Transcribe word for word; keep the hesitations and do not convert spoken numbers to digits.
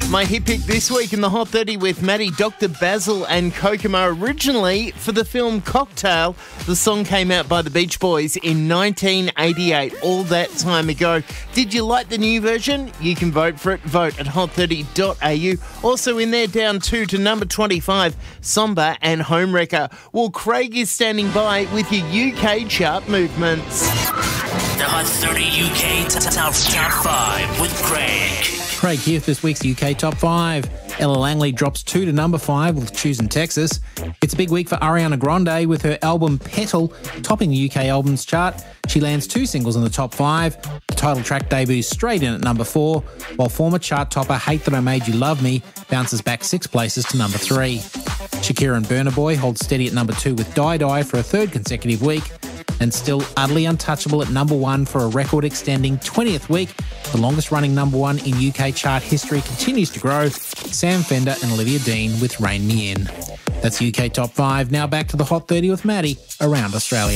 My hit pick this week in the Hot thirty with Maddie, Doctor Basil and Kokomo. Originally for the film Cocktail, the song came out by the Beach Boys in nineteen eighty-eight, all that time ago. Did you like the new version? You can vote for it. Vote at hot thirty dot a u. Also in there, down two to number twenty-five, Somber and Homewrecker. Well, Craig is standing by with your U K chart movements. The Hot thirty U K Top Top five with Craig. Craig here with this week's U K Top five. Ella Langley drops two to number five with Choosing Texas. It's a big week for Ariana Grande with her album Petal topping the U K albums chart. She lands two singles in the top five. The title track debuts straight in at number four, while former chart topper Hate That I Made You Love Me bounces back six places to number three. Shakira and Burna Boy hold steady at number two with Die Die for a third consecutive week. And still utterly untouchable at number one for a record-extending twentieth week. The longest-running number one in U K chart history continues to grow. Sam Fender and Olivia Dean with Rein Me In. That's U K Top five. Now back to the Hot thirty with Maddie around Australia.